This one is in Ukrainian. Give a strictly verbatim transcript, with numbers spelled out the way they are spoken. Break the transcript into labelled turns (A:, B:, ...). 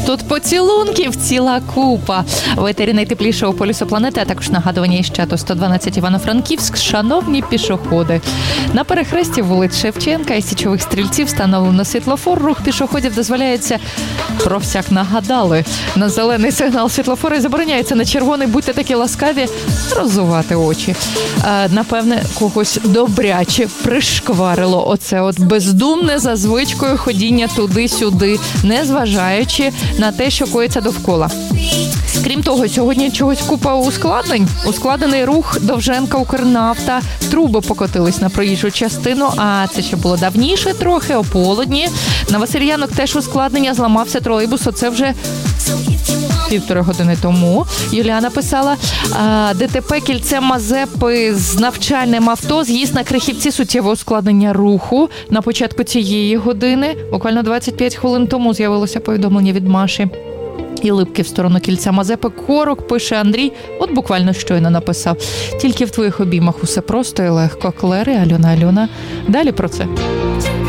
A: тут поцілунків ціла купа. В етері найтеплішого полюсу планети, а також нагадування із чату сто дванадцять Івано-Франківськ. Шановні пішоходи, на перехресті вулиць Шевченка і Січових Стрільців встановлено світлофор. Рух пішоходів дозволяється, про всяк нагадали, на зелений сигнал світлофора забороняється, на червоний, будьте такі ласкаві, роззувати очі. А, напевне, когось добряче пришкварило оце от бездумне за звичкою ходіння туди-сюди, незважаючи на те, що коїться довкола. Крім того, сьогодні чогось купа ускладнень. Ускладнений рух Довженка, Укрнафта, труби покотились на проїжджу частину, а це ще було давніше трохи, ополудні. На Васильянок теж ускладнення, зламався тролейбус, оце вже півтори години тому. Юліана писала, ДТП кільце Мазепи з навчальним авто, з'їзд на Крихівці, суттєве ускладнення руху. На початку цієї години, буквально двадцять п'ять хвилин тому, з'явилося повідомлення від Маші і Липки в сторону кільця Мазепи. Корок, пише Андрій, от буквально щойно написав. Тільки в твоїх обіймах усе просто і легко. Клери, Альона, Альона. Далі про це.